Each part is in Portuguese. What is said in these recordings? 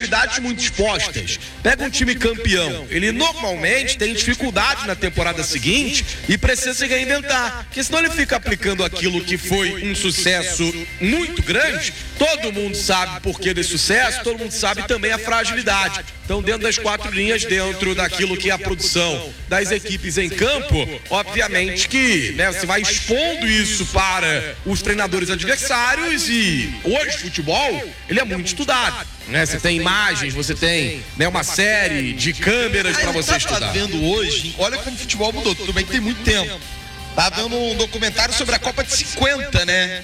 fragilidades muito expostas. Pega um time campeão, ele normalmente tem dificuldade na temporada seguinte e precisa se reinventar, porque senão ele fica aplicando aquilo que foi um sucesso muito grande. Todo mundo sabe o porquê desse sucesso, todo mundo sabe também a fragilidade. Então, dentro das 4 linhas, dentro daquilo que é a produção das equipes em campo, obviamente que, né, você vai expondo isso para os treinadores adversários e hoje o futebol, ele é muito estudado, né? Você tem imagens, você tem, né, uma série de câmeras para você estudar. Tá vendo hoje, olha como o futebol mudou, tudo bem que tem muito tempo. Tá vendo um documentário sobre a Copa de 50, né?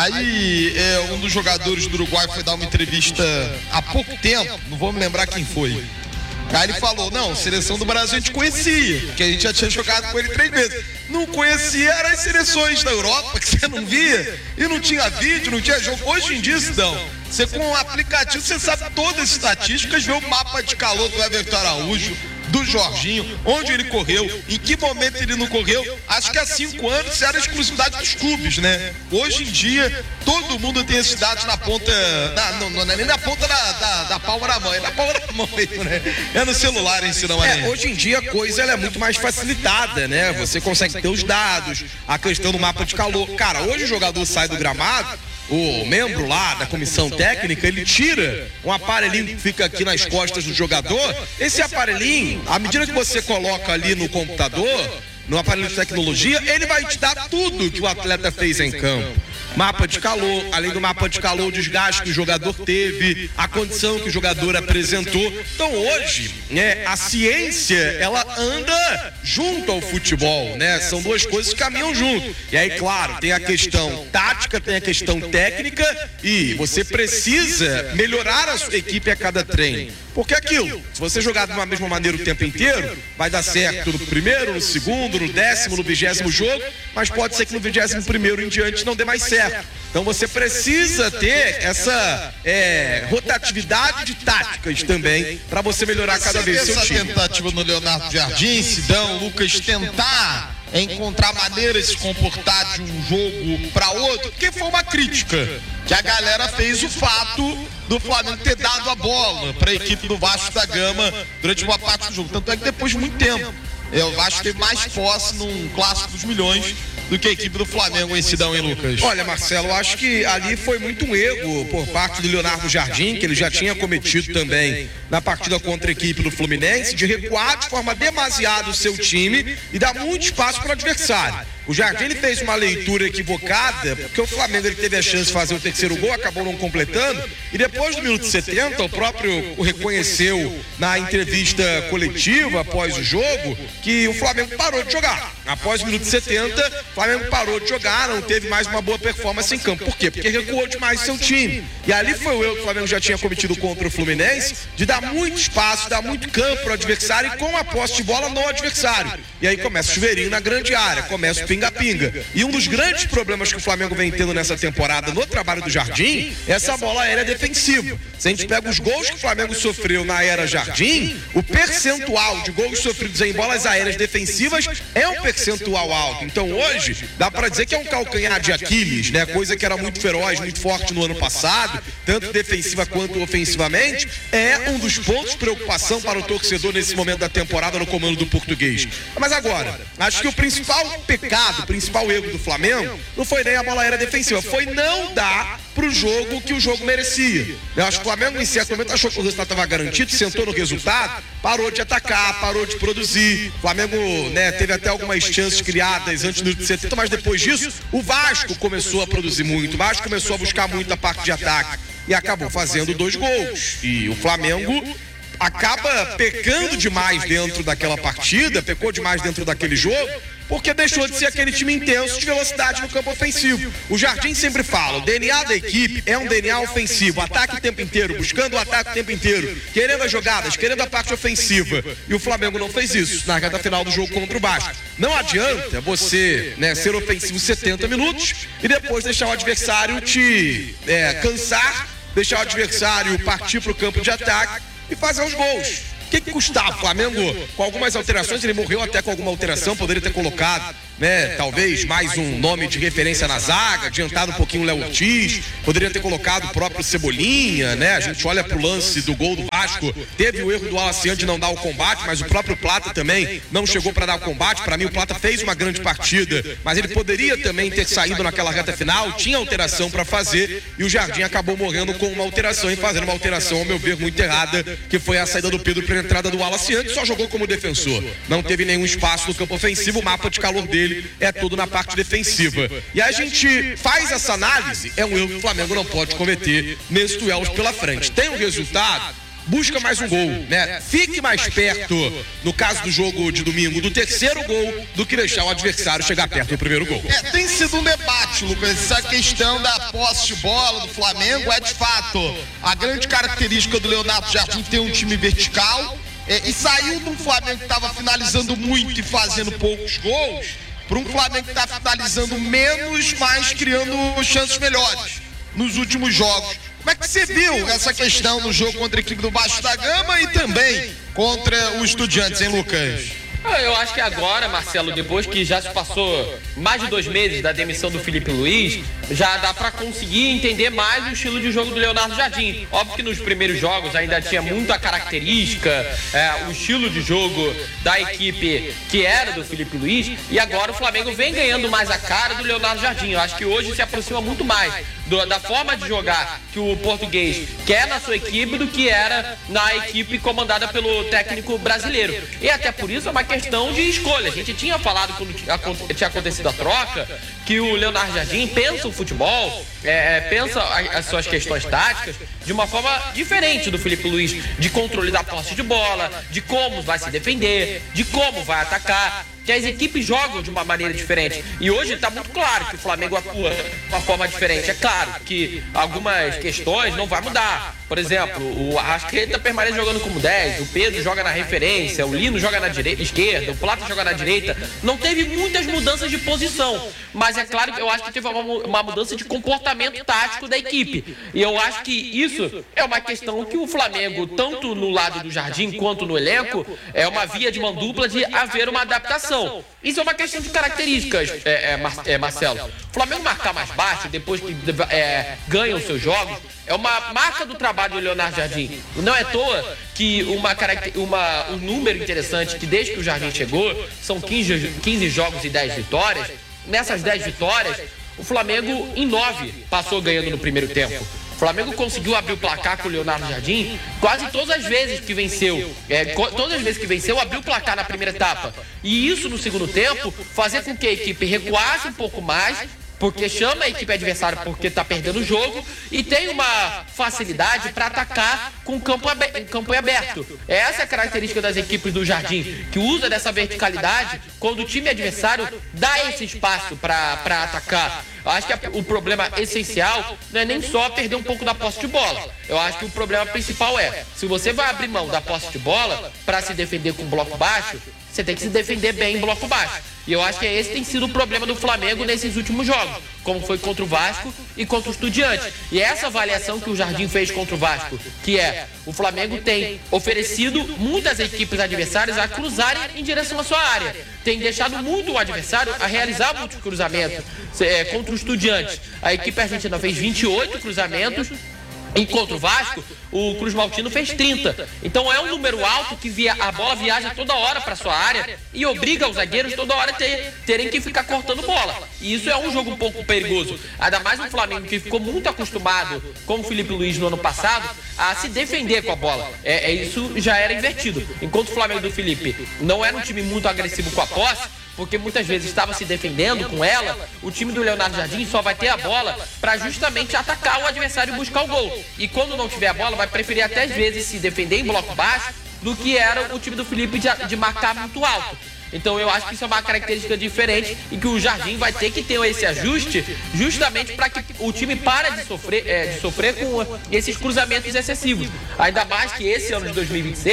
Aí um dos jogadores do Uruguai foi dar uma entrevista há pouco tempo, não vou me lembrar quem foi. Aí ele falou, não, seleção do Brasil a gente conhecia, porque a gente já tinha jogado com ele 3 vezes. Não conhecia, eram as seleções da Europa, que você não via, e não tinha vídeo, não tinha jogo. Hoje em dia, Sidão, você com um aplicativo, você sabe todas as estatísticas, vê o mapa de calor do Everton Araújo, do Jorginho, onde ele correu, em que momento ele não correu. Acho que há 5 anos isso era exclusividade dos clubes, né? Hoje em dia, todo mundo tem esses dados na ponta, não é nem na ponta da palma da mão, é na palma da mão mesmo, né? É no celular em si, não é? Hoje em dia a coisa ela é muito mais facilitada, né? Você consegue ter os dados, a questão do mapa de calor. Cara, hoje o jogador sai do gramado, o membro lá da comissão técnica, ele tira um aparelhinho que fica aqui nas costas do jogador. Esse aparelhinho, à medida que você coloca ali no computador, no aparelho de tecnologia, ele vai te dar tudo que o atleta fez em campo. Mapa de calor, além do mapa de calor, o desgaste que o jogador teve, a condição que o jogador apresentou. Então hoje, né, a ciência, ela anda junto ao futebol, né? São duas coisas que caminham junto. E aí, claro, tem a questão tática, tem a questão técnica e você precisa melhorar a sua equipe a cada treino. Porque aquilo, se você jogar de uma mesma maneira o tempo inteiro, vai dar certo no primeiro, no segundo, no 10º, no 20º jogo, mas pode ser que no 21º em diante não dê mais certo. Então você precisa ter essa rotatividade de táticas também para você melhorar cada vez seu time. Essa tentativa no Leonardo Jardim, Sidão, Lucas, tentar encontrar maneiras de se comportar de um jogo para outro, porque foi uma crítica que a galera fez o fato do Flamengo ter dado a bola para a equipe do Vasco da Gama durante uma parte do jogo. Tanto é que depois de muito tempo, o Vasco teve mais posse num clássico dos milhões do que a equipe do Flamengo em Sidão, hein, Lucas? Olha, Marcelo, eu acho que ali foi muito um erro por parte do Leonardo Jardim, que ele já tinha cometido também na partida contra a equipe do Fluminense, de recuar de forma demasiada o seu time e dar muito espaço para o adversário. O Jardim ele fez uma leitura equivocada, porque o Flamengo ele teve a chance de fazer o 3º gol, acabou não completando, e depois do minuto 70, o próprio reconheceu na entrevista coletiva após o jogo que o Flamengo parou de jogar. Após o minuto 70, o Flamengo parou de jogar, não teve mais uma boa performance em campo. Por quê? Porque recuou demais seu time. E ali foi o erro que o Flamengo já tinha cometido contra o Fluminense, de dar muito espaço, dar muito campo para o adversário e com a posse de bola no adversário. E aí começa o chuveirinho na grande área, começa o pinga-pinga. E um dos grandes problemas que o Flamengo vem tendo nessa temporada no trabalho do Jardim é essa bola aérea defensiva. Se a gente pega os gols que o Flamengo sofreu na era Jardim, o percentual de gols sofridos em bolas aéreas defensivas é um percentual alto. Então hoje, dá pra dizer que é um calcanhar de Aquiles, né? Coisa que era muito feroz, muito forte no ano passado, tanto defensiva quanto ofensivamente, é um dos pontos de preocupação para o torcedor nesse momento da temporada no comando do português. Mas agora, acho que o principal pecado, o principal erro do Flamengo, não foi nem a bola aérea defensiva, foi não dar pro jogo que o jogo merecia. Eu acho que o Flamengo em certo momento achou que o resultado estava garantido, sentou no resultado, parou de atacar, parou de produzir. O Flamengo, né, teve até algumas chances criadas antes do 70, mas depois disso o Vasco começou a produzir muito, o Vasco começou a buscar muito a parte de ataque e acabou fazendo 2 gols. E o Flamengo acaba pecando demais dentro daquela partida, pecou demais dentro daquele jogo, porque deixou de ser aquele time intenso de velocidade no campo ofensivo. O Jardim sempre fala, o DNA da equipe é um DNA ofensivo, ataque o tempo inteiro, buscando o ataque o tempo inteiro, querendo as jogadas, querendo a parte ofensiva. E o Flamengo não fez isso na reta final do jogo contra o Vasco. Não adianta você, né, ser ofensivo 70 minutos e depois deixar o adversário te cansar, deixar o adversário partir para o campo de ataque e fazer os gols. que custava? O Flamengo, com algumas alterações, ele morreu até com alguma alteração, poderia ter colocado, né, talvez mais um nome de referência na zaga, adiantado um pouquinho o Léo Ortiz, poderia ter colocado o próprio Cebolinha, né? A gente olha pro lance do gol do Vasco, teve o erro do Alacian de não dar o combate, mas o próprio Plata também não chegou para dar o combate. Para mim, o Plata fez uma grande partida, mas ele poderia também ter saído naquela reta final, tinha alteração para fazer, e o Jardim acabou morrendo com uma alteração e fazendo uma alteração, ao meu ver, muito errada, que foi a saída do Pedro para a entrada do Alacian, que só jogou como defensor. Não teve nenhum espaço no campo ofensivo, o mapa de calor dele é todo na parte defensiva. E a gente faz essa análise, é um erro que o Flamengo não pode cometer nesse duelo pela frente. Tem um resultado, busca mais um gol, né? Fique mais perto, no caso do jogo de domingo, do terceiro gol, do que deixar o adversário chegar perto do primeiro gol. Tem sido um debate, Lucas, essa questão da posse de bola do Flamengo é de fato a grande característica do Leonardo Jardim, ter um time vertical, e saiu de um Flamengo que estava finalizando muito e fazendo poucos gols, para um Flamengo que está finalizando menos, mas criando chances melhores nos últimos jogos. Como é que você viu essa questão no jogo contra a equipe do Vasco da Gama e também contra o Estudiantes, hein, Lucas? Eu acho que agora, Marcelo, depois que já se passou mais de 2 meses da demissão do Felipe Luiz, já dá pra conseguir entender mais o estilo de jogo do Leonardo Jardim. Óbvio que nos primeiros jogos ainda tinha muita característica, o estilo de jogo da equipe que era do Felipe Luiz, e agora o Flamengo vem ganhando mais a cara do Leonardo Jardim. Eu acho que hoje se aproxima muito mais da forma de jogar que o português quer na sua equipe do que era na equipe comandada pelo técnico brasileiro. E até por isso é uma questão de escolha. A gente tinha falado quando tinha acontecido a troca que o Leonardo Jardim pensa o futebol, pensa as suas questões táticas de uma forma diferente do Felipe Luiz, de controle da posse de bola, de como vai se defender, de como vai atacar, que as equipes jogam de uma maneira diferente. E hoje está muito claro que o Flamengo atua de uma forma diferente. É claro que algumas questões não vai mudar. Por exemplo, o Arrascaeta permanece jogando como 10, o Pedro joga na referência, o Lino joga na esquerda, o Plata joga na direita. Não teve muitas mudanças de posição, mas é claro que eu acho que teve uma mudança de comportamento tático da equipe. E eu acho que isso é uma questão que o Flamengo, tanto no lado do Jardim quanto no elenco, é uma via de mão dupla de haver uma adaptação. Isso é uma questão de características, Marcelo. O Flamengo marcar mais baixo depois que ganha os seus jogos é uma marca do trabalho do Leonardo Jardim. Não é à toa que um número interessante que desde que o Jardim chegou são 15 jogos e 10 vitórias. Nessas 10 vitórias, o Flamengo em 9 passou ganhando no primeiro tempo. O Flamengo conseguiu abrir o placar com o Leonardo Jardim quase todas as vezes que venceu. Todas as vezes que venceu, abriu o placar na primeira etapa. E isso no segundo tempo, fazer com que a equipe recuasse um pouco mais, porque chama a equipe adversária porque está perdendo o jogo, e tem uma facilidade para atacar com campo aberto. Essa é a característica das equipes do Jardim, que usa dessa verticalidade quando o time adversário dá esse espaço para atacar. Eu acho que o problema essencial não é nem só perder um pouco da posse de bola. Eu acho que o problema principal se você vai abrir mão da posse de bola para se defender com bloco baixo, você tem que se defender bem em bloco baixo. E eu acho que esse tem sido o problema do Flamengo nesses últimos jogos, como foi contra o Vasco e contra o Estudiantes. E essa avaliação que o Jardim fez contra o Vasco, que o Flamengo tem oferecido muitas equipes adversárias a cruzarem em direção à sua área. Tem deixado muito o adversário a realizar muitos cruzamentos. Contra o Estudiantes, a equipe argentina fez 28 cruzamentos. E contra o Vasco, o Cruz Maltino fez 30. Então é um número alto que a bola viaja toda hora para sua área e obriga os zagueiros toda hora terem que ficar cortando bola. E isso é um jogo um pouco perigoso. Ainda mais um Flamengo que ficou muito acostumado, como o Felipe Luiz no ano passado, a se defender com a bola. Isso já era invertido. Enquanto o Flamengo do Felipe não era um time muito agressivo com a posse, porque muitas vezes estava se defendendo com ela, o time do Leonardo Jardim só vai ter a bola para justamente atacar o adversário e buscar o gol. E quando não tiver a bola, vai preferir até às vezes se defender em bloco baixo do que era o time do Felipe de marcar muito alto. Então eu acho que isso é uma característica diferente e que o Jardim vai ter que ter esse ajuste justamente para que o time pare de sofrer com esses cruzamentos excessivos. Ainda mais que esse ano de 2026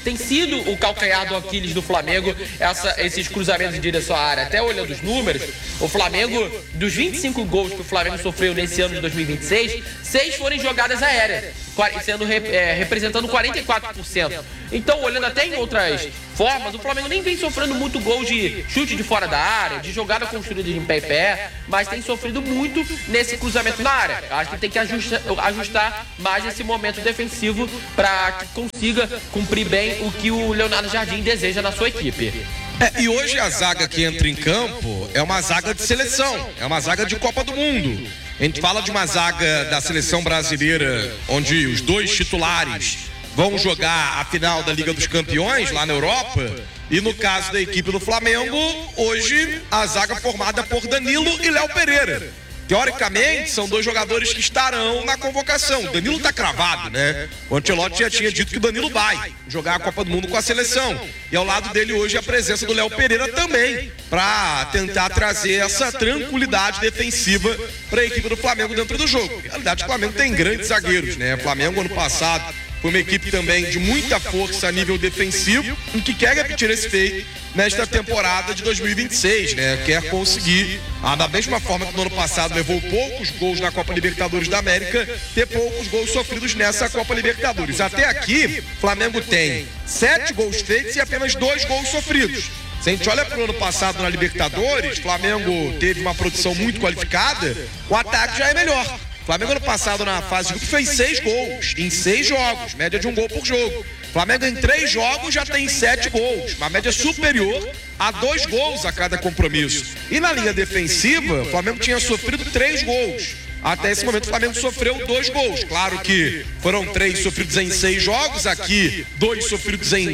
tem sido o calcanhar do Aquiles do Flamengo, esses cruzamentos em direção à área. Até olhando os números, o Flamengo, dos 25 gols que o Flamengo sofreu nesse ano de 2026, 6 foram em jogadas aéreas, representando 44%. Então, olhando até em outras formas, o Flamengo nem vem sofrendo muito gol de chute de fora da área, de jogada construída de pé em pé, mas tem sofrido muito nesse cruzamento na área. Acho que tem que ajustar mais esse momento defensivo para que consiga cumprir bem o que o Leonardo Jardim deseja na sua equipe. E hoje a zaga que entra em campo é uma zaga de seleção, é uma zaga de Copa do Mundo. A gente fala de uma zaga da seleção brasileira, onde os 2 titulares vão jogar a final da Liga dos Campeões lá na Europa. E no caso da equipe do Flamengo, hoje a zaga formada por Danilo e Léo Pereira. Teoricamente, são 2 jogadores que estarão na convocação. O Danilo tá cravado, né? O Ancelotti já tinha dito que o Danilo vai jogar a Copa do Mundo com a seleção. E ao lado dele hoje a presença do Léo Pereira também, para tentar trazer essa tranquilidade defensiva para a equipe do Flamengo dentro do jogo. Na realidade, o Flamengo tem grandes zagueiros, né? O Flamengo, ano passado, foi uma equipe também de muita força a nível defensivo, em que quer repetir esse feito nesta temporada de 2026, né? Quer conseguir, da mesma forma que no ano passado levou poucos gols na Copa Libertadores da América, ter poucos gols sofridos nessa Copa Libertadores. Até aqui, o Flamengo tem 7 gols feitos e apenas 2 gols sofridos. Se a gente olha para o ano passado na Libertadores, o Flamengo teve uma produção muito qualificada, o ataque já é melhor. O Flamengo ano passado na fase de grupo fez 6 gols em 6 jogos, média de 1 gol por jogo. O Flamengo em 3 jogos já tem 7 gols, uma média superior a 2 gols a cada compromisso. E na linha defensiva, o Flamengo tinha sofrido 3 gols. Até esse momento o Flamengo sofreu 2 gols. Claro que foram 3 sofridos em 6 jogos, aqui 2 sofridos em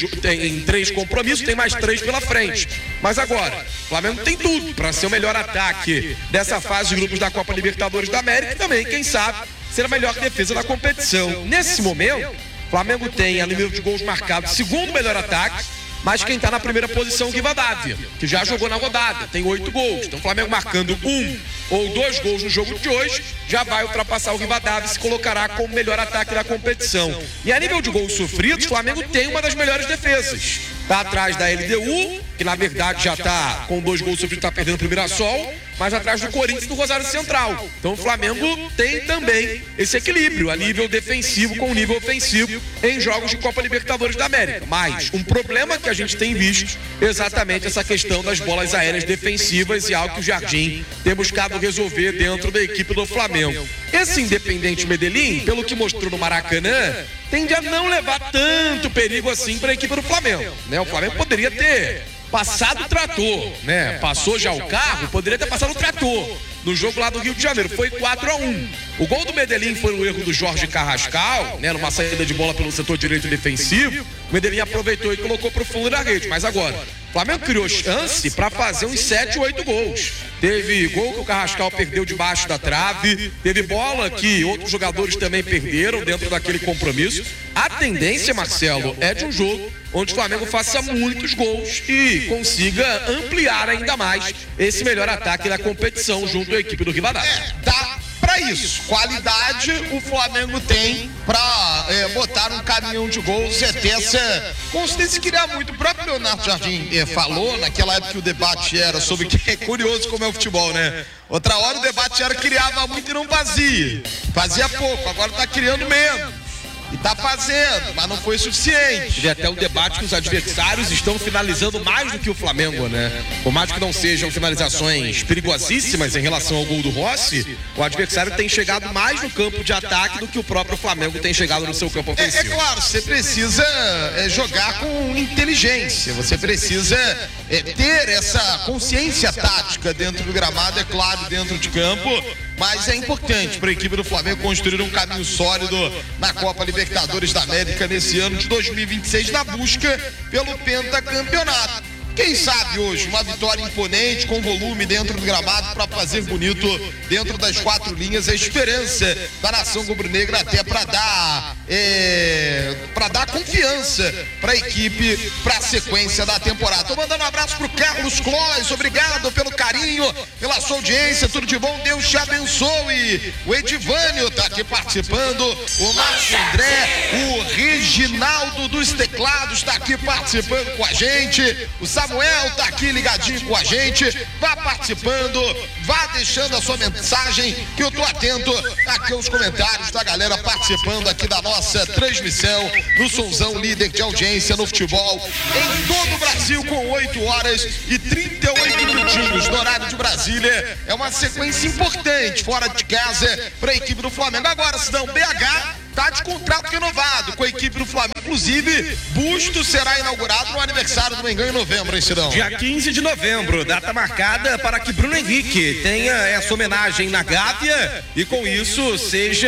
3 compromissos, tem mais 3 pela frente. Mas agora, o Flamengo tem tudo para ser o melhor ataque dessa fase de grupos da Copa Libertadores da América e também, quem sabe, ser a melhor defesa da competição. Nesse momento, o Flamengo tem a número de gols marcados, segundo melhor ataque, mas quem está na primeira posição é o Rivadavia, que já jogou na rodada, tem 8 gols. Então o Flamengo marcando 1 ou 2 gols no jogo de hoje, já vai ultrapassar o Rivadavia e se colocará como melhor ataque da competição. E a nível de gols sofridos, o Flamengo tem uma das melhores defesas. Está atrás da LDU, que na verdade já está com 2 gols sofridos, está perdendo o primeiro Mirassol, mas atrás do Corinthians e do Rosário Central. Então o Flamengo tem também esse equilíbrio a nível defensivo com o nível ofensivo em jogos de Copa Libertadores da América. Mas um problema que a gente tem visto é exatamente essa questão das bolas aéreas defensivas e algo que o Jardim tem buscado resolver dentro da equipe do Flamengo. Esse Independente Medellín, pelo que mostrou no Maracanã, tende a não levar tanto perigo assim para a equipe do Flamengo, né? O Flamengo poderia ter passado o trator, né? Passou já o carro, poderia ter passado o trator no jogo lá do Rio de Janeiro. Foi 4-1. O gol do Medellín foi um erro do Jorge Carrascal, né? Numa saída de bola pelo setor direito defensivo. O Medellín aproveitou e colocou pro fundo da rede. Mas agora, o Flamengo criou chance para fazer uns 7, 8 gols. Teve gol que o Carrascal perdeu debaixo da trave, teve bola que outros jogadores também perderam dentro daquele compromisso. A tendência, Marcelo, é de um jogo onde o Flamengo faça muitos gols e consiga ampliar ainda mais esse melhor ataque da competição junto à equipe do Rivadavia. Dá pra isso. Qualidade o Flamengo tem pra botar um caminhão de gols e até essa consistência que dá muito. O próprio Leonardo Jardim falou naquela época que o debate era sobre que é curioso como é o futebol, né? Outra hora o debate era criava muito e não fazia. Fazia pouco, agora tá criando menos. E tá fazendo, mas não foi suficiente. E até o debate que os adversários estão finalizando mais do que o Flamengo, né? Por mais que não sejam finalizações perigosíssimas em relação ao gol do Rossi, o adversário tem chegado mais no campo de ataque do que o próprio Flamengo tem chegado no seu campo ofensivo. É claro, você precisa jogar com inteligência, você precisa ter essa consciência tática dentro do gramado, é claro, dentro de campo, mas é importante para a equipe do Flamengo construir um caminho sólido na Copa Libertadores da América nesse ano de 2026 na busca pelo pentacampeonato. Quem sabe hoje uma vitória imponente com volume dentro do gramado para fazer bonito dentro das 4 linhas, a esperança da nação rubro-negra até para dar confiança para a equipe para a sequência da temporada. Tô mandando um abraço pro Carlos Clóis, obrigado pelo carinho, pela sua audiência, tudo de bom, Deus te abençoe. O Edivânio tá aqui participando, o Márcio André, o Regi Reginaldo dos teclados está aqui participando com a gente. O Samuel está aqui ligadinho com a gente. Vá participando, vá deixando a sua mensagem, que eu tô atento aqui aos comentários da galera participando aqui da nossa transmissão no Sonzão, líder de audiência no futebol em todo o Brasil, com 8 horas e 38 minutinhos no horário de Brasília. É uma sequência importante fora de casa para a equipe do Flamengo. Agora, Cidão, BH tá de contrato renovado com a equipe do Flamengo. Inclusive, busto será inaugurado no aniversário do Mengão em novembro, hein, Cidão? Dia 15 de novembro, data marcada para que Bruno Henrique tenha essa homenagem na Gávea e com isso seja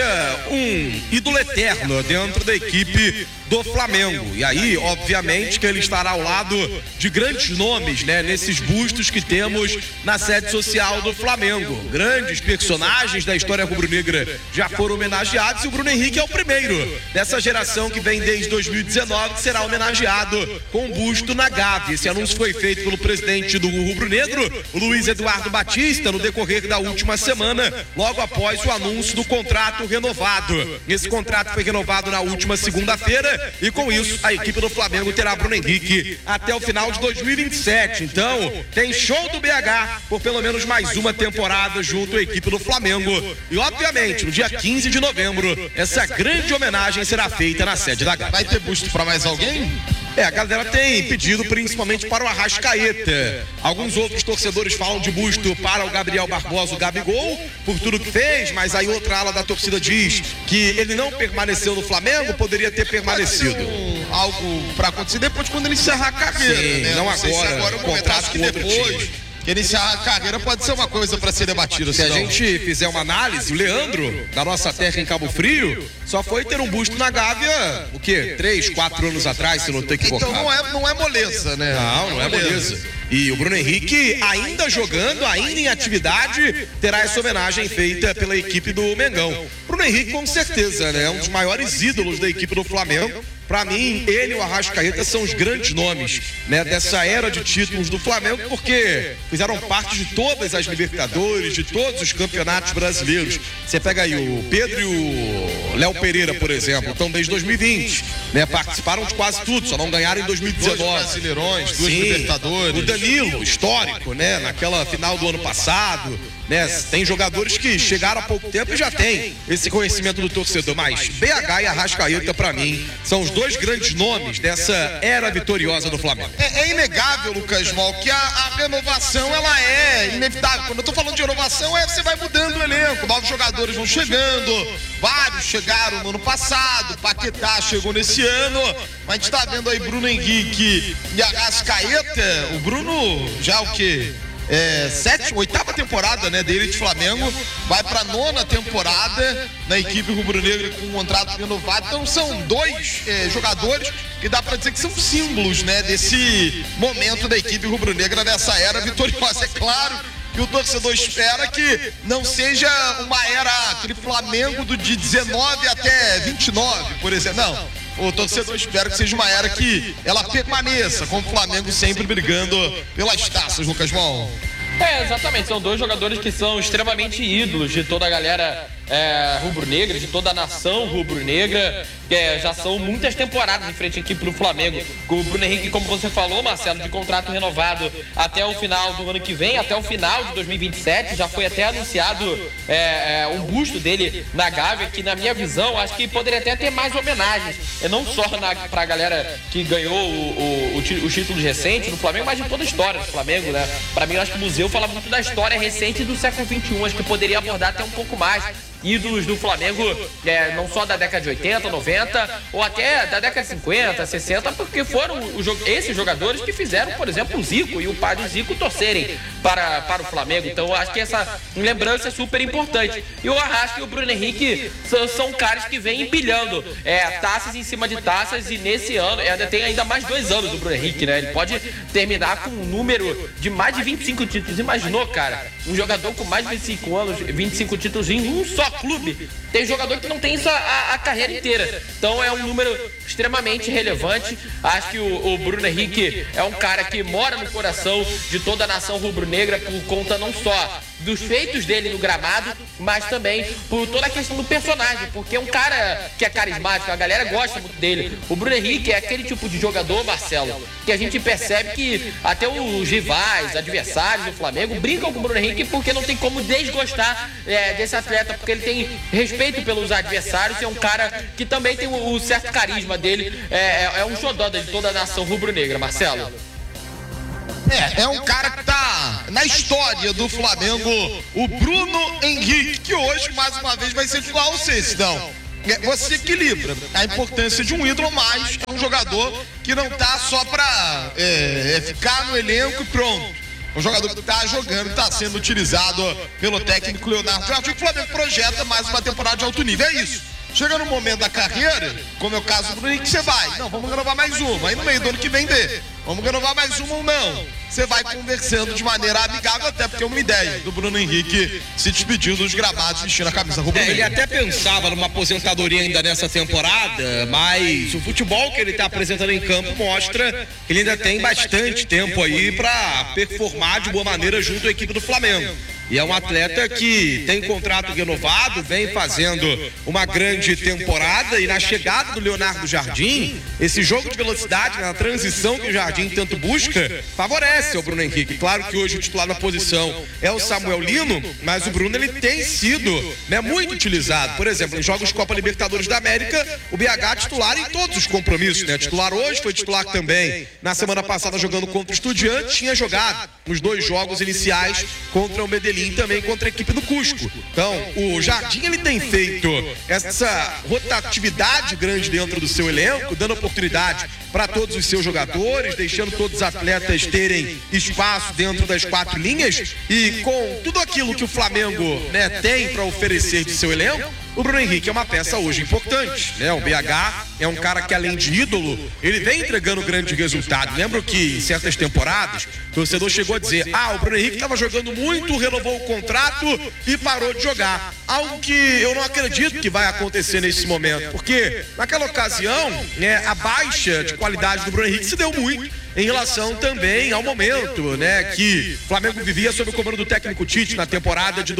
um ídolo eterno dentro da equipe do Flamengo. E aí, obviamente, que ele estará ao lado de grandes nomes, né, nesses bustos que temos na sede social do Flamengo. Grandes personagens da história rubro-negra já foram homenageados e o Bruno Henrique é o primeiro dessa geração que vem desde 2019 que será homenageado com um busto na Gávea. Esse anúncio foi feito pelo presidente do rubro-negro, o Luiz Eduardo Batista, no decorrer da última semana, logo após o anúncio do contrato renovado. Esse contrato foi renovado na última segunda-feira e com isso a equipe do Flamengo terá Bruno Henrique até o final de 2027. Então tem show do BH por pelo menos mais uma temporada junto à equipe do Flamengo. E obviamente no dia 15 de novembro essa grande homenagem será feita na sede da Gávea. Vai ter busto para mais alguém? A galera tem pedido principalmente para o Arrascaeta. Alguns outros torcedores falam de busto para o Gabriel Barbosa, o Gabigol, por tudo que fez, mas aí outra ala da torcida diz que ele não permaneceu no Flamengo, poderia ter permanecido. Algo para acontecer depois quando ele encerrar a carreira. Sim, né? não sei agora, se agora é o contrato que com outro depois time. que iniciar a carreira pode ser uma coisa para ser debatida. Se a gente fizer uma análise, o Leandro, da nossa terra em Cabo Frio, só foi ter um busto na Gávea, o quê? 3, 4 anos atrás, se não estou equivocado. Então não é moleza, né? Não é moleza. E o Bruno Henrique, ainda jogando, ainda em atividade, terá essa homenagem feita pela equipe do Mengão. Bruno Henrique, com certeza, né? Um dos maiores ídolos da equipe do Flamengo. Para mim, ele e o Arrascaeta são os grandes nomes, né, dessa era de títulos do Flamengo, porque fizeram parte de todas as Libertadores, de todos os campeonatos brasileiros. Você pega aí o Pedro e o Léo Pereira, por exemplo, estão desde 2020, né, participaram de quase tudo, só não ganharam em 2019. Dois Brasileirões, duas Libertadores. O Danilo, histórico, né, naquela final do ano passado. Né, tem jogadores que chegaram há pouco tempo e já tem esse conhecimento do torcedor, mas BH e Arrascaeta, para mim, são os dois grandes nomes dessa era vitoriosa do Flamengo. É inegável, Lucas Mol, que a renovação ela é inevitável. Quando eu tô falando de renovação, você vai mudando o elenco, novos jogadores vão chegando, vários chegaram no ano passado, Paquetá chegou nesse ano, mas a gente tá vendo aí Bruno Henrique e Arrascaeta, o Bruno já o quê? Oitava temporada, né, dele de Flamengo, vai para 9ª temporada na equipe rubro-negra com um contrato renovado. Então são dois jogadores que dá para dizer que são símbolos, né, desse momento da equipe rubro-negra nessa era vitoriosa. É claro que o torcedor espera que não seja uma era aquele Flamengo de 19 até 29, por exemplo. Não. O torcedor espera que seja uma era que ela permaneça, com o Flamengo sempre brigando pelas taças, Lucas Mol. Exatamente, são dois jogadores que são extremamente ídolos de toda a galera rubro-negra, de toda a nação rubro-negra, que já são muitas temporadas em frente à equipe do Flamengo. Com o Bruno Henrique, como você falou, Marcelo, de contrato renovado até o final do ano que vem, até o final de 2027, já foi até anunciado um busto dele na Gávea, que na minha visão, acho que poderia até ter mais homenagens, não só pra galera que ganhou os títulos recentes do Flamengo, mas de toda a história do Flamengo, né? Pra mim, eu acho que o museu fala muito da história recente do século XXI, acho que poderia abordar até um pouco mais ídolos do Flamengo, não só da década de 80, 90, ou até da década de 50, 60, porque foram esses jogadores que fizeram, por exemplo, o Zico e o pai do Zico torcerem para o Flamengo. Então eu acho que essa lembrança é super importante. E o Arrasca e o Bruno Henrique são caras que vêm empilhando taças em cima de taças, e nesse ano tem ainda mais 2 anos o Bruno Henrique, né? Ele pode terminar com um número de mais de 25 títulos. Imaginou, cara? Um jogador com mais de 25 anos, 25 títulos em um só clube. Tem jogador que não tem isso a carreira inteira. Então é um número extremamente relevante. Acho que o Bruno Henrique é um cara que mora no coração de toda a nação rubro-negra por conta não só dos feitos dele no gramado, mas também por toda a questão do personagem, porque é um cara que é carismático, a galera gosta muito dele. O Bruno Henrique é aquele tipo de jogador, Marcelo, que a gente percebe que até os rivais, adversários do Flamengo brincam com o Bruno Henrique porque não tem como desgostar desse atleta, porque ele tem respeito pelos adversários e é um cara que também tem o certo carisma dele, é um xodó de toda a nação rubro-negra, Marcelo. É um cara que tá na história do Flamengo, o Bruno Henrique, que hoje, mais uma vez, vai ser titular. Ou seja, então, você equilibra a importância de um ídolo, mas é um jogador que não tá só pra ficar no elenco e pronto. Um jogador que tá jogando, tá sendo utilizado pelo técnico Leonardo Jardim. O Flamengo projeta mais uma temporada de alto nível, é isso. Chega no momento da carreira, como é o caso do Bruno Henrique, você vai. Não, vamos renovar mais uma. Aí no meio do ano que vem vamos renovar mais uma ou não. Você vai conversando de maneira amigável, até porque é uma ideia do Bruno Henrique se despedindo dos gramados vestindo a camisa rubro-negra. Ele até pensava numa aposentadoria ainda nessa temporada, mas o futebol que ele está apresentando em campo mostra que ele ainda tem bastante tempo aí para performar de boa maneira junto à equipe do Flamengo. E é um atleta que tem contrato renovado, vem fazendo uma grande temporada, e na chegada do Leonardo Jardim, esse jogo de velocidade, na transição que o Jardim tanto busca, favorece ao Bruno Henrique. Claro que hoje o titular da posição é o Samuel Lino, mas o Bruno ele tem sido muito utilizado. Por exemplo, em jogos Copa Libertadores da América, o BH titular em todos os compromissos, né? Titular hoje, foi titular também na semana passada jogando contra o Estudiantes, tinha jogado nos 2 jogos iniciais contra o Medellín e também contra a equipe do Cusco. Então, o Jardim ele tem feito essa rotatividade grande dentro do seu elenco, dando oportunidade para todos os seus jogadores, deixando todos os atletas terem espaço dentro das 4 linhas, e com tudo aquilo que o Flamengo tem para oferecer de seu elenco, o Bruno Henrique é uma peça hoje importante, né? O BH é um cara que, além de ídolo, ele vem entregando grande resultado. Lembro que em certas temporadas, o torcedor chegou a dizer: o Bruno Henrique estava jogando muito, renovou o contrato e parou de jogar. Algo que eu não acredito que vai acontecer nesse momento, porque naquela ocasião, a baixa de qualidade do Bruno Henrique se deu muito em relação também ao momento, que o Flamengo vivia sob o comando do técnico Tite na temporada de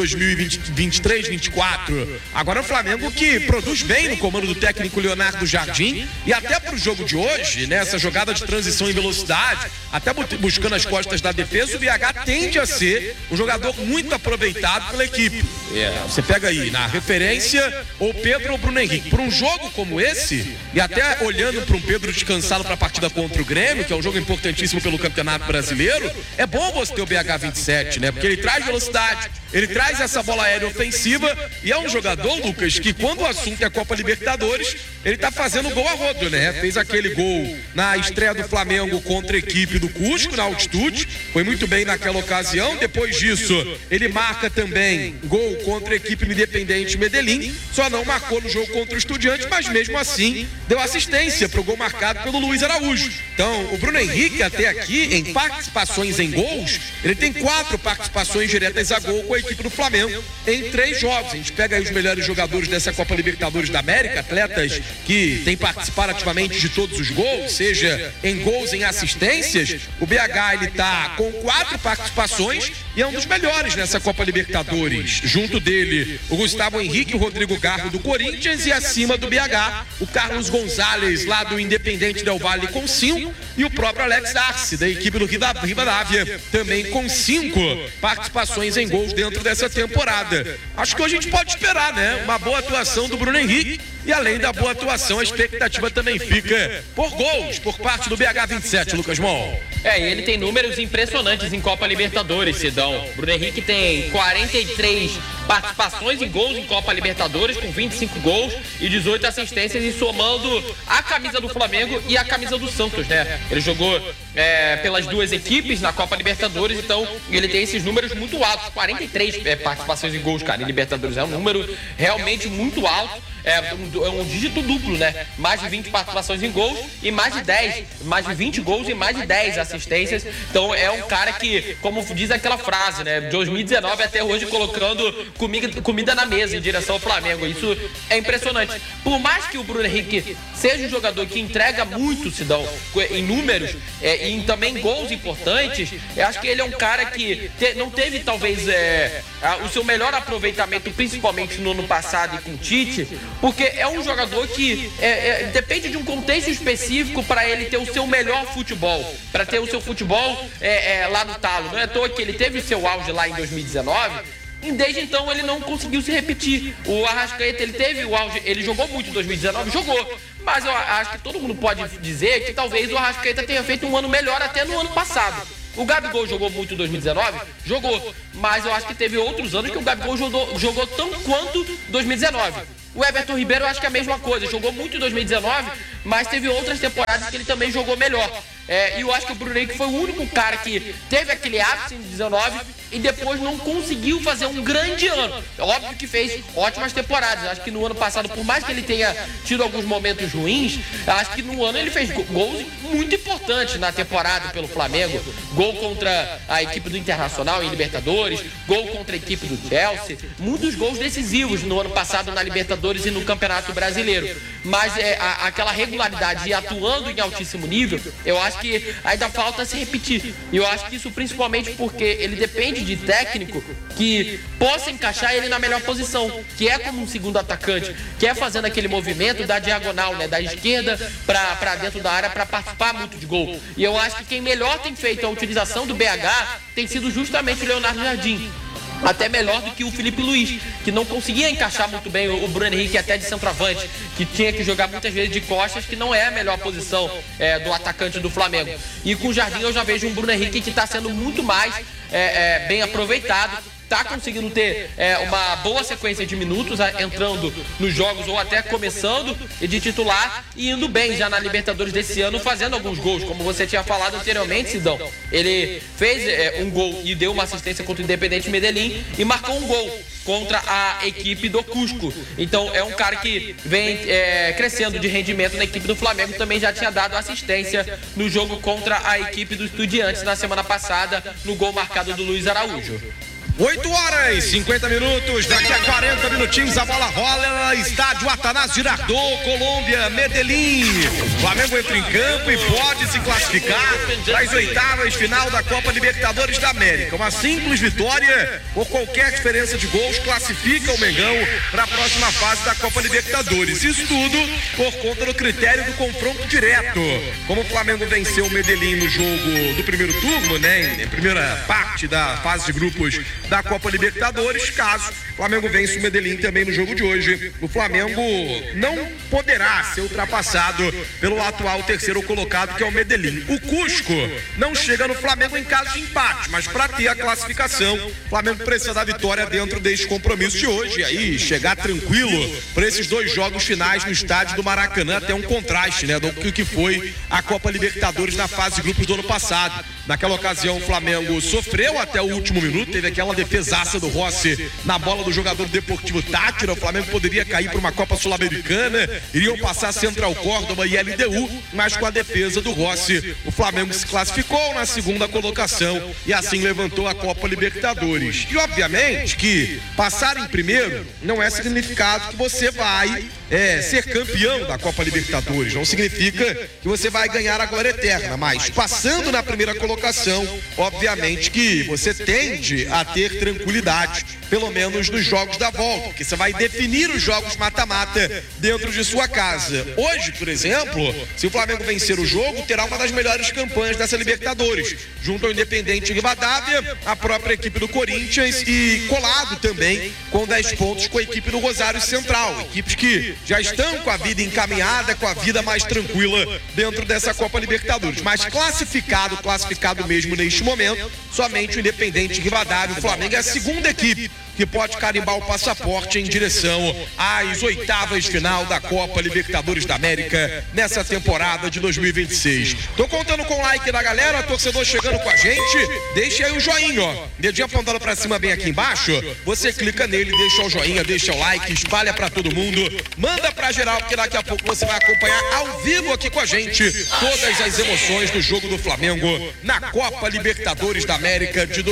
2023-24. Agora o Flamengo que produz bem no comando do técnico Leonardo Jardim, e até pro jogo de hoje, essa jogada de transição em velocidade, até buscando as costas da defesa, o BH tende a ser um jogador muito aproveitado pela equipe. Você pega aí, na referência, ou Pedro ou Bruno Henrique. Por um jogo como esse, e até olhando para um Pedro descansado para a partida contra o Grêmio, que é um jogo importantíssimo pelo Campeonato Brasileiro, é bom você ter o BH 27, porque ele traz velocidade, ele traz essa bola aérea ofensiva, e é um jogador, Lucas, que quando o assunto é Copa Libertadores, ele tá fazendo gol a rodo, Fez aquele gol na estreia do Flamengo contra a equipe do Cusco, na altitude, foi muito bem naquela ocasião. Depois disso, ele marca também gol contra a equipe do Independente Medellín, só não marcou no jogo contra o Estudiantes, mas mesmo assim deu assistência pro gol marcado pelo Luiz Araújo. Então, o Bruno Henrique até aqui, em participações em gols, ele tem 4 participações diretas a gol com a equipe do Flamengo em 3 jogos. A gente pega aí os melhores jogadores dessa Copa Libertadores da América, atletas que têm participado ativamente de todos os gols, seja em gols, em assistências. O BH ele tá com 4 participações e é um dos melhores nessa Copa Libertadores. Junto dele, o Gustavo Henrique, o Rodrigo Garro do Corinthians, e acima do BH, o Carlos Gonzalez lá do Independente Del Valle com 5, e o próprio Alex Arce da equipe do Rivadavia também com 5 participações em gols dentro dessa temporada. Acho que hoje a gente pode esperar, uma boa atuação do Bruno Henrique, e além da boa atuação, a expectativa também fica por gols por parte do BH 27, Lucas Mol. E ele tem números impressionantes em Copa Libertadores, Sidão. Bruno Henrique tem 43 participações em gols em Copa Libertadores, com 25 gols e 18 assistências, e somando a camisa do Flamengo e a camisa do Santos, Ele jogou pelas 2 equipes na Copa Libertadores, então ele tem esses números muito altos, 43 participações em gols, cara, em Libertadores. É um número realmente muito alto. um dígito duplo, né? Mais de 20 participações em gols e mais de 20 gols e mais de 10 assistências. Então é um cara que, como diz aquela frase, né? De 2019 até hoje colocando comida na mesa em direção ao Flamengo. Isso é impressionante. Por mais que o Bruno Henrique seja um jogador que entrega muito, Sidão, em números e também gols importantes, eu acho que ele é um cara que não teve talvez o seu melhor aproveitamento, principalmente no ano passado e com o Tite, porque é um jogador que depende de um contexto específico para ele ter o seu melhor futebol, para ter o seu futebol lá no talo. Não é à toa que ele teve o seu auge lá em 2019, e desde então ele não conseguiu se repetir. O Arrascaeta, ele teve o auge, ele jogou muito em 2019, jogou, mas eu acho que todo mundo pode dizer que talvez o Arrascaeta tenha feito um ano melhor até no ano passado. O Gabigol jogou muito em 2019? Jogou, mas eu acho que teve outros anos que o Gabigol jogou tão quanto 2019. O Everton Ribeiro eu acho que é a mesma coisa, jogou muito em 2019, mas teve outras temporadas que ele também jogou melhor. E eu acho que o Bruno Henrique foi o único cara que teve aquele ápice em 2019 e depois não conseguiu fazer um grande ano. Óbvio que fez ótimas temporadas. Acho que no ano passado, por mais que ele tenha tido alguns momentos ruins, acho que no ano ele fez gols muito importantes na temporada pelo Flamengo. Gol contra a equipe do Internacional em Libertadores, gol contra a equipe do Chelsea. Muitos gols decisivos no ano passado na Libertadores e no Campeonato Brasileiro. Mas aquela regularidade e atuando em altíssimo nível, eu acho que ainda falta se repetir. E eu acho que isso principalmente porque ele depende de técnico que possa encaixar ele na melhor posição, que é como um segundo atacante, que é fazendo aquele movimento da diagonal, né, da esquerda para dentro da área para participar muito de gol. E eu acho que quem melhor tem feito a utilização do BH tem sido justamente o Leonardo Jardim. Até melhor do que o Filipe Luiz, que não conseguia encaixar muito bem o Bruno Henrique até de centroavante, que tinha que jogar muitas vezes de costas, que não é a melhor posição do atacante do Flamengo. E com o Jardim eu já vejo um Bruno Henrique que está sendo muito mais bem aproveitado, está conseguindo ter uma boa sequência de minutos, entrando nos jogos ou até começando de titular e indo bem já na Libertadores desse ano, fazendo alguns gols, como você tinha falado anteriormente, Sidão. Ele fez um gol e deu uma assistência contra o Independente Medellín e marcou um gol contra a equipe do Cusco. Então é um cara que vem crescendo de rendimento na equipe do Flamengo. Também já tinha dado assistência no jogo contra a equipe do Estudiantes na semana passada, no gol marcado do Luiz Araújo. 8 horas, 50 minutos, daqui a 40 minutinhos a bola rola, estádio Atanásio Girardot, Colômbia, Medellín. Flamengo entra em campo e pode se classificar para as oitavas final da Copa Libertadores da América. Uma simples vitória por qualquer diferença de gols classifica o Mengão para a próxima fase da Copa Libertadores. Isso tudo por conta do critério do confronto direto. Como o Flamengo venceu o Medellín no jogo do primeiro turno, né, em primeira parte da fase de grupos da Copa Libertadores, caso o Flamengo vença o Medellín também no jogo de hoje, o Flamengo não poderá ser ultrapassado pelo atual terceiro colocado, que é o Medellín. O Cusco não chega no Flamengo em caso de empate, mas para ter a classificação, o Flamengo precisa da vitória dentro deste compromisso de hoje, e aí chegar tranquilo para esses dois jogos finais no estádio do Maracanã, até um contraste, né, do que foi a Copa Libertadores na fase de grupos do ano passado. Naquela ocasião o Flamengo sofreu até o último minuto, teve aquela defesaça do Rossi na bola do jogador do Deportivo Táchira. O Flamengo poderia cair para uma Copa Sul-Americana, iriam passar Central Córdoba e LDU, mas com a defesa do Rossi, o Flamengo se classificou na segunda colocação e assim levantou a Copa Libertadores. E obviamente que passar em primeiro não é significado que você vai ser campeão da Copa Libertadores, não significa que você vai ganhar a glória eterna, mas passando na primeira colocação, obviamente que você tende a ter tranquilidade, pelo menos nos jogos da volta, porque você vai definir os jogos mata-mata dentro de sua casa. Hoje, por exemplo, se o Flamengo vencer o jogo, terá uma das melhores campanhas dessa Libertadores, junto ao Independente Rivadavia, a própria equipe do Corinthians e colado também com 10 pontos com a equipe do Rosário Central, equipes que já estão com a vida encaminhada, com a vida mais tranquila dentro dessa Copa Libertadores. Mas classificado mesmo neste momento, somente o Independente Rivadavia. O Flamengo é a segunda equipe que pode carimbar o passaporte em direção às oitavas de final da Copa Libertadores da América nessa temporada de 2026. Tô contando com o like da galera, torcedor chegando com a gente, deixa aí o joinha, ó. Dedinho apontado pra cima bem aqui embaixo, você clica nele, deixa o joinha, deixa o like, espalha pra todo mundo, manda pra geral, porque daqui a pouco você vai acompanhar ao vivo aqui com a gente todas as emoções do jogo do Flamengo na Copa Libertadores da América de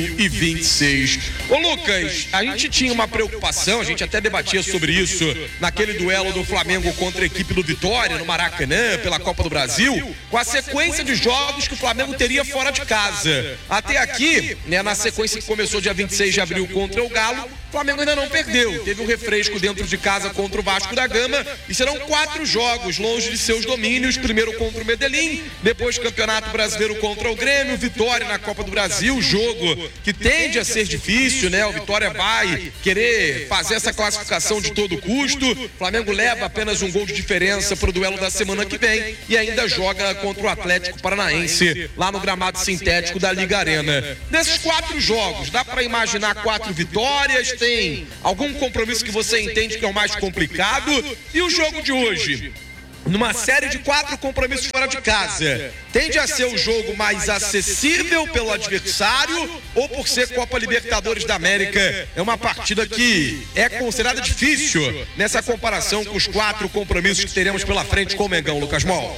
2026. Ô Lucas, a gente tinha uma preocupação, a gente até debatia sobre isso naquele duelo do Flamengo contra a equipe do Vitória no Maracanã pela Copa do Brasil, com a sequência de jogos que o Flamengo teria fora de casa. Até aqui, né, na sequência que começou dia 26 de abril contra o Galo, o Flamengo ainda não perdeu. Teve um refresco dentro de casa contra o Vasco da Gama e serão 4 jogos longe de seus domínios. Primeiro contra o Medellín, depois Campeonato Brasileiro contra o Grêmio, Vitória na Copa do Brasil, jogo que tende a ser difícil, né? O Vitória vai querer fazer essa classificação de todo custo. O Flamengo leva apenas um gol de diferença para o duelo da semana que vem e ainda joga contra o Atlético Paranaense lá no gramado sintético da Liga Arena. Nesses 4 jogos, dá para imaginar 4 vitórias? Tem algum compromisso que você entende que é o mais complicado? E o jogo de hoje? Numa série de 4 compromissos fora de casa, tende a ser o jogo mais acessível pelo adversário ou por ser Copa Libertadores da América, é uma partida que é considerada difícil nessa comparação com os 4 compromissos que teremos pela frente com o Mengão, Lucas Mol?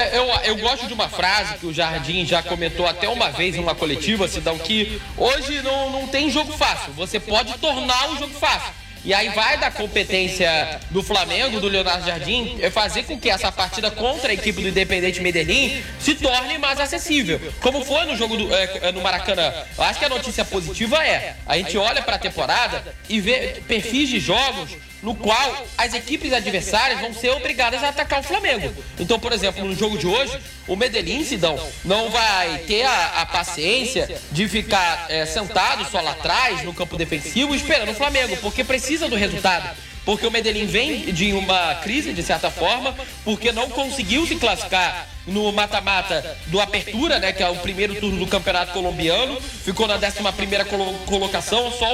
Eu gosto de uma frase que o Jardim já comentou até uma vez em uma coletiva, Sidão, que hoje não tem jogo fácil, você pode tornar o jogo fácil. E aí vai da competência do Flamengo, do Leonardo Jardim, fazer com que essa partida contra a equipe do Independente Medellín se torne mais acessível. Como foi no jogo no Maracanã. Eu acho que a notícia positiva a gente olha para a temporada e vê perfis de jogos no qual as equipes adversárias vão ser obrigadas a atacar o Flamengo. Então, por exemplo, no jogo de hoje, o Medellín, Sidão, não vai ter a paciência de ficar sentado só lá atrás, no campo defensivo, esperando o Flamengo, porque precisa do resultado. Porque o Medellín vem de uma crise, de certa forma, porque não conseguiu se classificar no mata-mata do Apertura, né, que é o primeiro turno do Campeonato Colombiano, ficou na 11ª colocação, só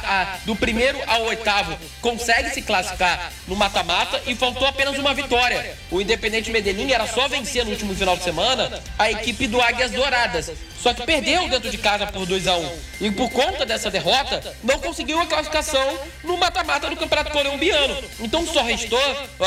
do primeiro ao 8º consegue se classificar no mata-mata e faltou apenas uma vitória. O Independente Medellín era só vencer no último final de semana a equipe do Águias Douradas, só que perdeu dentro de casa por 2-1 e por conta dessa derrota não conseguiu a classificação no mata-mata do Campeonato Colombiano. Então só restou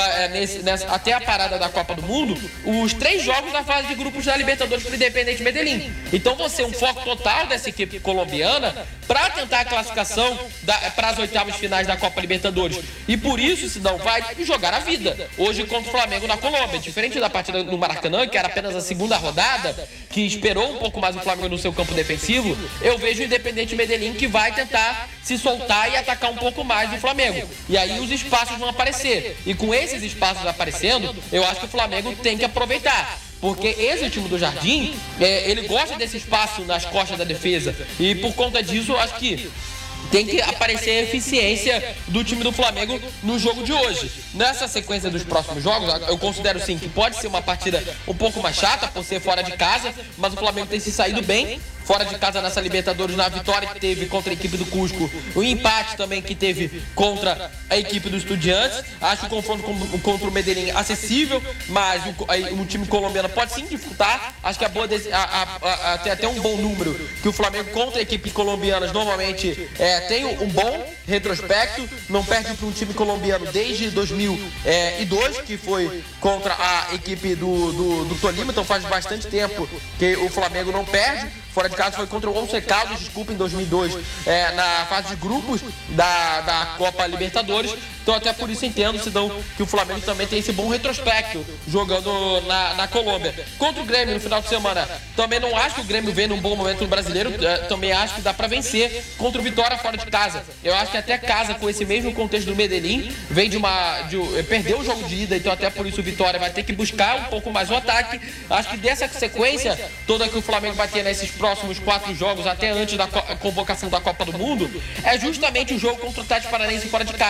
até a parada da Copa do Mundo os 3 jogos da fase de grupos da Libertadores para o Independente Medellín. Então você um foco total dessa equipe colombiana para tentar a classificação para as oitavas finais da Copa Libertadores. E por isso, Sidão, vai jogar a vida hoje contra o Flamengo na Colômbia. Diferente da partida do Maracanã, que era apenas a segunda rodada, que esperou um pouco mais o Flamengo no seu campo defensivo, eu vejo o Independente Medellín que vai tentar se soltar e atacar um pouco mais do Flamengo. E aí os espaços vão aparecer. E com esses espaços aparecendo, eu acho que o Flamengo tem que aproveitar. Porque esse time do Jardim, ele gosta desse espaço nas costas da defesa. E por conta disso, eu acho que tem que aparecer a eficiência do time do Flamengo no jogo de hoje. Nessa sequência dos próximos jogos, eu considero sim que pode ser uma partida um pouco mais chata por ser fora de casa, mas o Flamengo tem se saído bem fora de casa nessa Libertadores, na vitória que teve contra a equipe do Cusco, o empate também que teve contra a equipe do Estudiantes. Acho o confronto contra o Medellín acessível, mas o time colombiano pode sim dificultar. Acho que tem até um bom número que o Flamengo contra a equipe colombiana normalmente tem um bom retrospecto, não perde para um time colombiano desde 2002, que foi contra a equipe do Tolima, então faz bastante tempo que o Flamengo não perde. Fora de casa foi contra o Once Caldas, em 2002, na fase de grupos da Copa Libertadores. Então até por isso entendo, Sidão, que o Flamengo também tem esse bom retrospecto jogando na Colômbia. Contra o Grêmio no final de semana, também não acho que o Grêmio vem num bom momento no Brasileiro, também acho que dá pra vencer contra o Vitória fora de casa. Eu acho que até casa, com esse mesmo contexto do Medellín, vem perdeu o jogo de ida, então até por isso o Vitória vai ter que buscar um pouco mais o ataque. Acho que dessa sequência toda que o Flamengo vai ter nesses próximos 4 jogos, até antes da convocação da Copa do Mundo, é justamente o jogo contra o Atlético Paranaense fora de casa.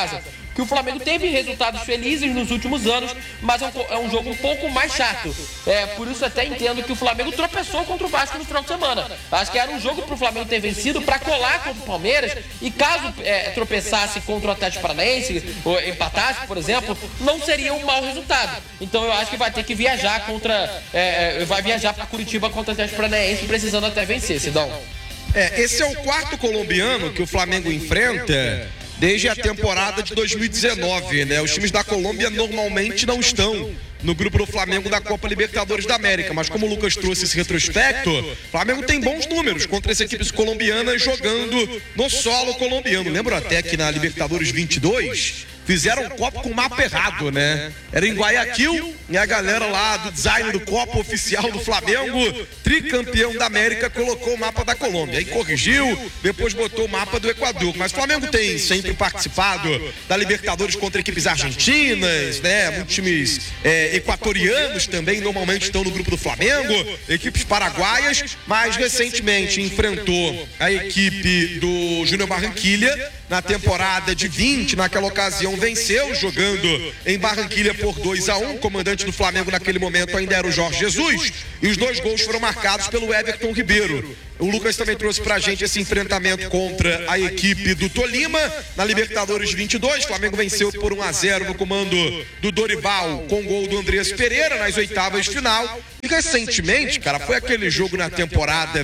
que o Flamengo teve resultados felizes nos últimos anos, mas é um jogo um pouco mais chato. Por isso até entendo que o Flamengo tropeçou contra o Vasco no final de semana. Acho que era um jogo para o Flamengo ter vencido, para colar contra o Palmeiras, e caso tropeçasse contra o Atlético Paranaense, ou empatasse, por exemplo, não seria um mau resultado. Então eu acho que vai ter que viajar vai viajar para Curitiba contra o Atlético Paranaense, precisando até vencer, Sidão. Esse é o quarto colombiano que o Flamengo enfrenta desde a temporada de 2019, né? Os times da Colômbia normalmente não estão no grupo do Flamengo da Copa Libertadores da América, mas como o Lucas trouxe esse retrospecto, o Flamengo tem bons números contra as equipes colombianas jogando no solo colombiano. Lembro até que na Libertadores 22 fizeram um copo com o mapa errado, né? Era em Guayaquil e a galera lá do design do copo oficial do Flamengo, tricampeão da América, colocou o mapa da Colômbia. Aí corrigiu, depois botou o mapa do Equador. Mas o Flamengo tem sempre participado da Libertadores contra equipes argentinas, né? Muitos times equatorianos também normalmente estão no grupo do Flamengo, equipes paraguaias, mas recentemente enfrentou a equipe do Júnior Barranquilla na temporada de 20, naquela ocasião venceu, jogando em Barranquilla por 2-1. O comandante do Flamengo naquele momento ainda era o Jorge Jesus, e os 2 gols foram marcados pelo Everton Ribeiro. O Lucas também trouxe pra gente esse enfrentamento contra a equipe do Tolima na Libertadores 22. O Flamengo venceu por 1-0 no comando do Dorival, com gol do Andrés Pereira nas oitavas de final. E recentemente, cara, foi aquele jogo na temporada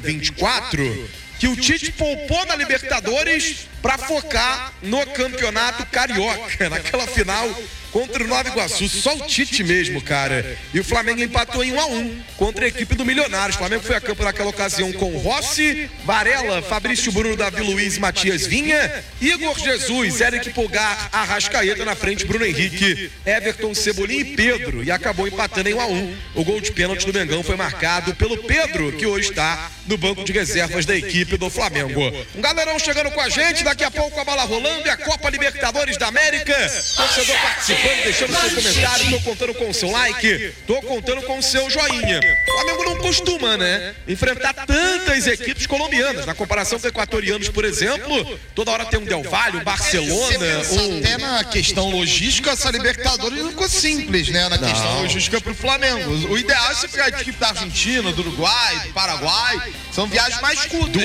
24 que o Tite poupou na Libertadores para focar no Campeonato Carioca, naquela final contra o Nova Iguaçu. Só o Tite mesmo, cara. E o Flamengo empatou em 1-1 contra a equipe do Milionários. O Flamengo foi a campo naquela ocasião com Rossi, Varela, Fabrício Bruno, Davi Luiz, Matias Vinha, Igor Jesus, Eric Pulgar, Arrascaeta na frente, Bruno Henrique, Everton, Cebolinha e Pedro. E acabou empatando em 1-1. O gol de pênalti do Mengão foi marcado pelo Pedro, que hoje está no banco de reservas da equipe do Flamengo. Um galerão chegando com a gente, daqui a pouco a bola rolando, e a Copa Libertadores da América. Torcedor participando, deixando seu comentário, tô contando com o seu like, tô contando com o seu joinha. O Flamengo não costuma, né, enfrentar tantas equipes colombianas. Na comparação com equatorianos, por exemplo, toda hora tem um Del Valle, um Barcelona, Até na questão logística, essa Libertadores não ficou simples, né? Na questão logística pro Flamengo. O ideal é você pegar a equipe da Argentina, do Uruguai, do Paraguai. São viagens mais curtas.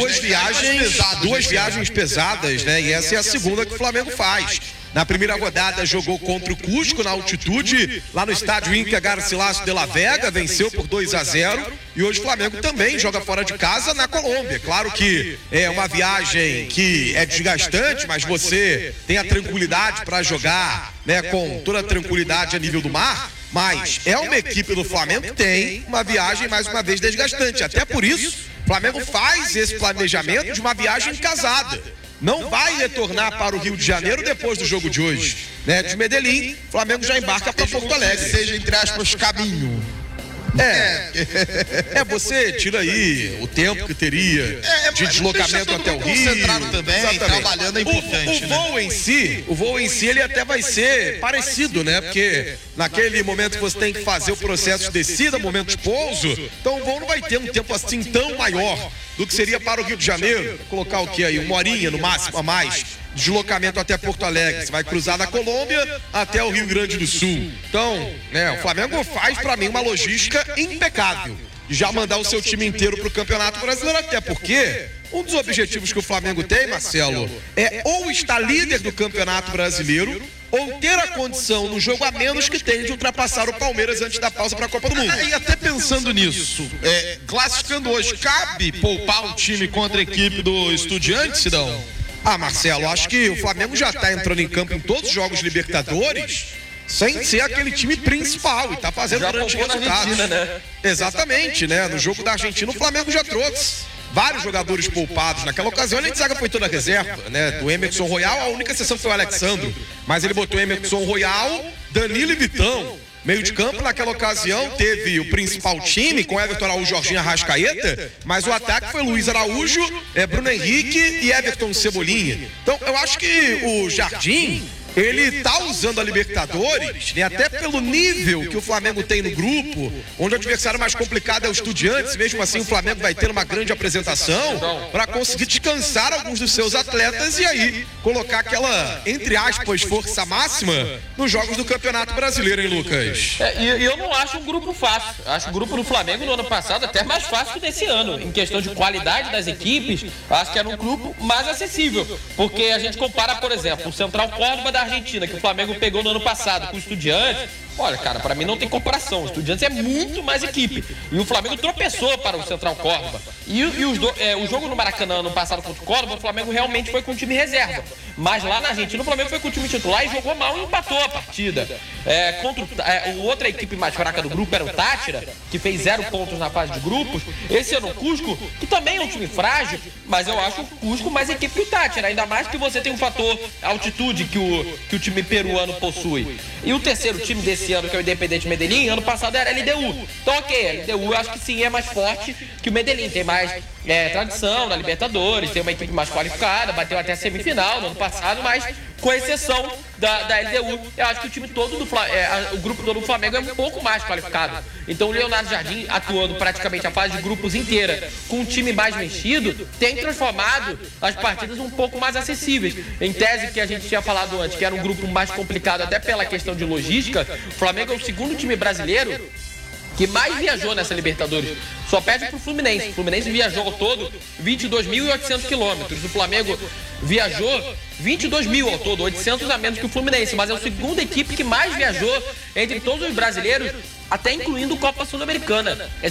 Duas viagens pesadas, né? E essa é a segunda que o Flamengo faz. Na primeira rodada jogou contra o Cusco na altitude, lá no estádio Inca Garcilaso de la Vega, venceu por 2-0. E hoje o Flamengo também joga fora de casa na Colômbia. Claro que é uma viagem que é desgastante, mas você tem a tranquilidade para jogar, né, com toda a tranquilidade a nível do mar. Mas é uma equipe do Flamengo que tem uma viagem mais uma vez desgastante. Até por isso, o Flamengo faz esse planejamento de uma viagem casada. Não vai retornar para o Rio de Janeiro depois do jogo de hoje, né? De Medellín, o Flamengo já embarca para Porto Alegre. Seja, entre aspas, caminho. Você tira aí o tempo que teria de deslocamento até o Rio. Concentrado também, trabalhando é importante. O voo em si, ele até vai ser parecido, né? Porque naquele momento que você tem que fazer o processo de descida, momento de pouso, então o voo não vai ter um tempo assim tão maior do que seria para o Rio de Janeiro. Vou colocar o que aí? 1 horinha no máximo a mais. Deslocamento até Porto Alegre. Você vai cruzar da Colômbia até o Rio Grande do Sul. Então, né, o Flamengo faz pra mim uma logística impecável de já mandar o seu time inteiro pro Campeonato Brasileiro, até porque um dos objetivos que o Flamengo tem, Marcelo, é ou estar líder do Campeonato Brasileiro ou ter a condição no jogo a menos que tem de ultrapassar o Palmeiras antes da pausa para a Copa do Mundo. E até pensando nisso, classificando hoje, cabe poupar o time contra a equipe do Estudiantes, Sidão? Marcelo, acho que o Flamengo já está entrando em campo em todos os jogos Libertadores sem ser aquele time principal e está fazendo grandes resultados. Né? Exatamente, né? No jogo da Argentina o Flamengo já trouxe vários jogadores poupados. Naquela ocasião a zaga foi toda a reserva, né? Do Emerson Royal, a única exceção foi o Alexandro, mas ele botou Emerson Royal, Danilo e Vitão. Meio de campo, naquela ocasião, teve o principal time, com Everton Araújo, Jorginho, Arrascaeta, mas o ataque foi Luiz Araújo, Bruno Henrique e Everton Cebolinha. Então, eu acho que o Jardim ele tá usando a Libertadores, né, até pelo nível que o Flamengo tem no grupo, onde o adversário mais complicado é o Estudiantes, mesmo assim o Flamengo vai ter uma grande apresentação para conseguir descansar alguns dos seus atletas e aí colocar aquela, entre aspas, força máxima nos jogos do Campeonato Brasileiro, hein, Lucas? E eu não acho um grupo fácil. Acho o grupo do Flamengo no ano passado até mais fácil que desse ano. Em questão de qualidade das equipes, acho que era um grupo mais acessível. Porque a gente compara, por exemplo, o Central Córdoba da Argentina, que o Flamengo pegou no ano passado com o Estudiantes. Olha, cara, pra mim não tem comparação. O Estudiantes é muito mais equipe. E o Flamengo tropeçou para o Central Córdoba. E o jogo no Maracanã ano passado contra o Córdoba, o Flamengo realmente foi com o time reserva. Mas lá na Argentina, o Flamengo foi com o time titular e jogou mal e empatou a partida. Outra equipe mais fraca do grupo era o Táchira, que fez 0 pontos na fase de grupos. Esse ano o Cusco, que também é um time frágil, mas eu acho o Cusco mais equipe que o Táchira. Ainda mais que você tem um fator altitude que o time peruano possui. E o terceiro time desse ano, que é o Independente Medellín, ano passado era a LDU. Então, ok, a LDU eu acho que sim é mais forte que o Medellín. Tem mais tradição na Libertadores, tem uma equipe mais qualificada, bateu até a semifinal no ano passado, mas com exceção da LDU, eu acho que o time todo o grupo todo do Flamengo é um pouco mais qualificado. Então o Leonardo Jardim, atuando praticamente a fase de grupos inteira com um time mais mexido, tem transformado as partidas um pouco mais acessíveis. Em tese que a gente tinha falado antes, que era um grupo mais complicado até pela questão de logística, o Flamengo é o segundo time brasileiro que mais viajou nessa Libertadores. Só perde pro Fluminense. O Fluminense viajou ao todo 22.800 quilômetros. O Flamengo viajou 22 mil ao todo, 800 a menos que o Fluminense. Mas é a segunda equipe que mais viajou entre todos os brasileiros, até incluindo Copa Sul-Americana.